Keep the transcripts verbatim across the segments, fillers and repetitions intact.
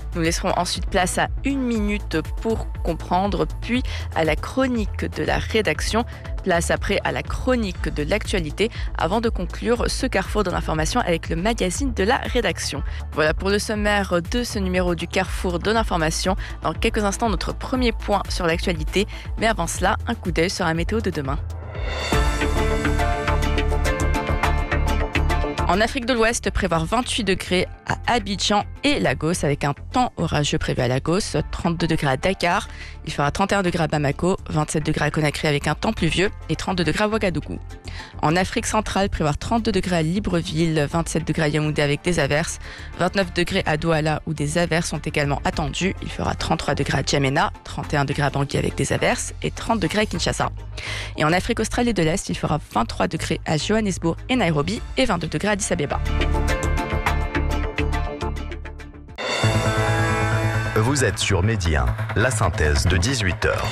Nous laisserons ensuite place à une minute pour comprendre, puis à la chronique de la rédaction. Place après à la chronique de l'actualité avant de conclure ce carrefour de l'information avec le magazine de la rédaction. Voilà pour le sommaire de ce numéro du carrefour de l'information. Dans quelques instants, notre premier point sur l'actualité. Mais avant cela, un coup d'œil sur la météo de demain. En Afrique de l'Ouest, prévoir vingt-huit degrés à Abidjan et Lagos avec un temps orageux prévu à Lagos, trente-deux degrés à Dakar, il fera trente et un degrés à Bamako, vingt-sept degrés à Conakry avec un temps pluvieux et trente-deux degrés à Ouagadougou. En Afrique centrale, prévoir trente-deux degrés à Libreville, vingt-sept degrés à Yaoundé avec des averses, vingt-neuf degrés à Douala où des averses sont également attendues, il fera trente-trois degrés à Djamena, trente et un degrés à Bangui avec des averses et trente degrés à Kinshasa. Et en Afrique australe et de l'Est, il fera vingt-trois degrés à Johannesburg et Nairobi et vingt-deux degrés à Addis Abeba. Vous êtes sur Midi un, la synthèse de dix-huit heures.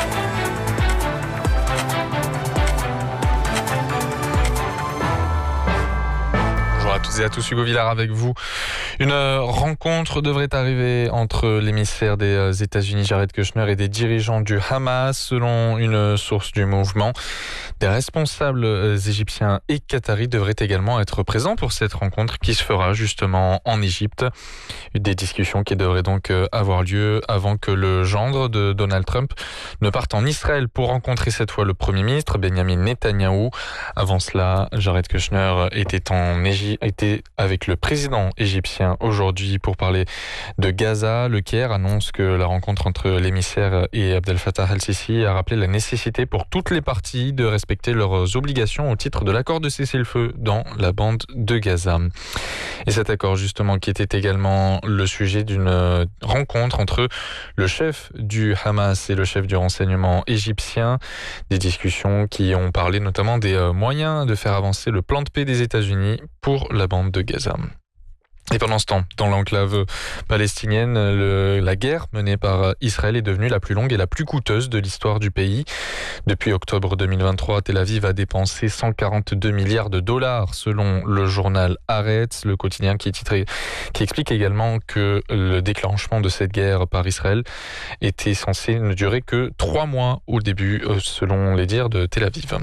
Bonjour à toutes et à tous, Hugo Villard avec vous. Une rencontre devrait arriver entre l'émissaire des États-Unis Jared Kushner et des dirigeants du Hamas, selon une source du mouvement. Des responsables égyptiens et qataris devraient également être présents pour cette rencontre qui se fera justement en Égypte. Des discussions qui devraient donc avoir lieu avant que le gendre de Donald Trump ne parte en Israël pour rencontrer cette fois le Premier ministre Benjamin Netanyahou. Avant cela, Jared Kushner était, en Égy- était avec le président égyptien aujourd'hui pour parler de Gaza. Le Caire annonce que la rencontre entre l'émissaire et Abdel Fattah al-Sisi a rappelé la nécessité pour toutes les parties de respecter leurs obligations au titre de l'accord de cessez-le-feu dans la bande de Gaza. Et cet accord justement qui était également le sujet d'une rencontre entre le chef du Hamas et le chef du renseignement égyptien. Des discussions qui ont parlé notamment des moyens de faire avancer le plan de paix des États-Unis pour la bande de Gaza. Et pendant ce temps, dans l'enclave palestinienne, le, la guerre menée par Israël est devenue la plus longue et la plus coûteuse de l'histoire du pays. Depuis octobre deux mille vingt-trois, Tel Aviv a dépensé cent quarante-deux milliards de dollars selon le journal Haaretz, le quotidien qui, est titré, qui explique également que le déclenchement de cette guerre par Israël était censé ne durer que trois mois au début, selon les dires de Tel Aviv.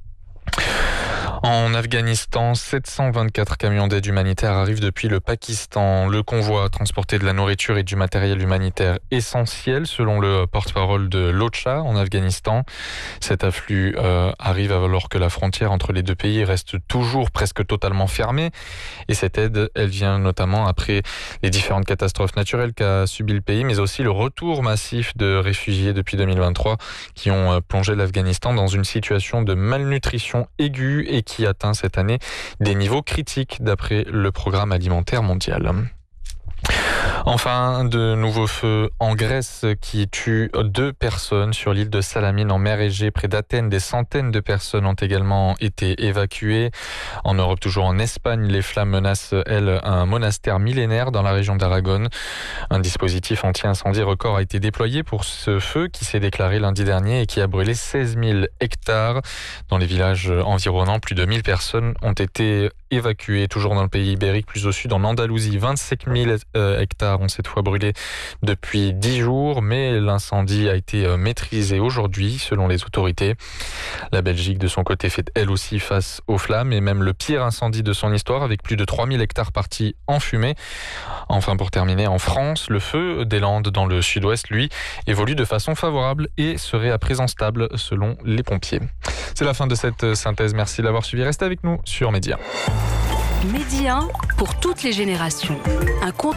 En Afghanistan, sept cent vingt-quatre camions d'aide humanitaire arrivent depuis le Pakistan. Le convoi a transporté de la nourriture et du matériel humanitaire essentiel, selon le porte-parole de l'O C H A en Afghanistan. Cet afflux euh, arrive alors que la frontière entre les deux pays reste toujours presque totalement fermée. Et cette aide, elle vient notamment après les différentes catastrophes naturelles qu'a subi le pays, mais aussi le retour massif de réfugiés depuis deux mille vingt-trois qui ont plongé l'Afghanistan dans une situation de malnutrition aiguë et qui atteint cette année des niveaux critiques d'après le Programme alimentaire mondial. Enfin, de nouveaux feux en Grèce qui tuent deux personnes sur l'île de Salamine en mer Égée près d'Athènes. Des centaines de personnes ont également été évacuées. En Europe, toujours en Espagne, les flammes menacent, elles, un monastère millénaire dans la région d'Aragon. Un dispositif anti-incendie record a été déployé pour ce feu qui s'est déclaré lundi dernier et qui a brûlé seize mille hectares. Dans les villages environnants, plus de mille personnes ont été évacuées. Toujours dans le pays ibérique, plus au sud, en Andalousie, vingt-cinq mille hectares ont cette fois brûlé depuis dix jours, mais l'incendie a été maîtrisé aujourd'hui selon les autorités. La Belgique de son côté fait elle aussi face aux flammes et même le pire incendie de son histoire avec plus de trois mille hectares partis en fumée. Enfin, pour terminer, en France, le feu des Landes dans le sud-ouest, lui, évolue de façon favorable et serait à présent stable selon les pompiers. C'est la fin de cette synthèse, merci de l'avoir suivi, restez avec nous sur Midi un. Midi un pour toutes les générations. Un compte